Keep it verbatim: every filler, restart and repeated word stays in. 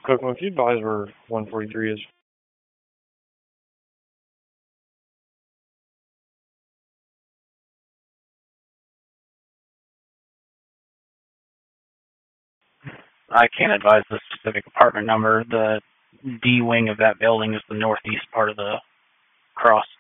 Kokomo, if you advise where one forty-three is. I can't advise the specific apartment number. The D wing of that building is the northeast part of the cross.